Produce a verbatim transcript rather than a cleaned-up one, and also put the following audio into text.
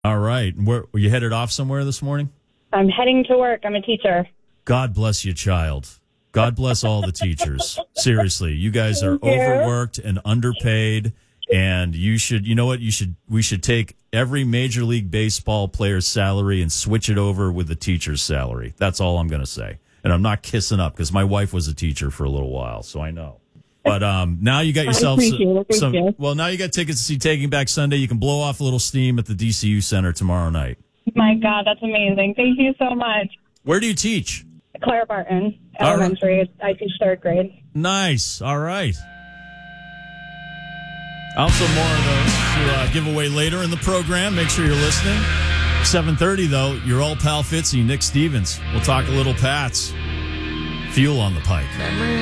All right. Where, were you headed off somewhere this morning? I'm heading to work. I'm a teacher. God bless you, child. God bless all the teachers. Seriously, you guys are Thank you. overworked and underpaid, and you should, you know what? You should, we should take every Major League Baseball player's salary and switch it over with the teacher's salary. That's all I'm going to say. And I'm not kissing up because my wife was a teacher for a little while, so I know. But um, now you got yourself I appreciate it. Thank some. you. Well, now you got tickets to see Taking Back Sunday. You can blow off a little steam at the D C U Center tomorrow night. My God, that's amazing. Thank you so much. Where do you teach? Clara Barton, All right. elementary. I teach third grade. Nice. All right. Also, more of those to uh, give away later in the program. Make sure you're listening. seven thirty, though, your old pal Fitzy, Nick Stevens. We'll talk a little Pats. Fuel on the Pike.